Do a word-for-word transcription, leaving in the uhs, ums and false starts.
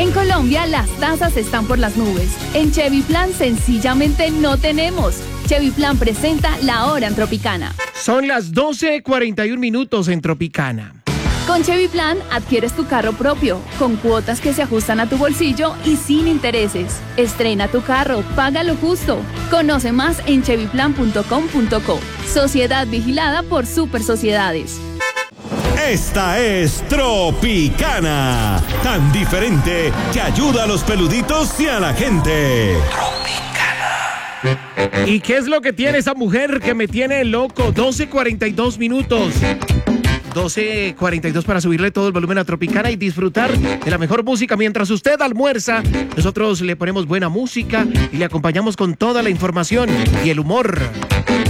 En Colombia las tasas están por las nubes. En Chevy Plan sencillamente no tenemos. Chevy Plan presenta La Hora en Tropicana. Son las doce cuarenta y un minutos en Tropicana. Con Chevy Plan adquieres tu carro propio, con cuotas que se ajustan a tu bolsillo y sin intereses. Estrena tu carro, págalo justo. Conoce más en chevy plan punto com punto co. Sociedad vigilada por Super Sociedades. Esta es Tropicana, tan diferente que ayuda a los peluditos y a la gente. Tropicana. ¿Y qué es lo que tiene esa mujer que me tiene loco? doce cuarenta y dos minutos. doce cuarenta y dos para subirle todo el volumen a Tropicana y disfrutar de la mejor música mientras usted almuerza. Nosotros le ponemos buena música y le acompañamos con toda la información y el humor.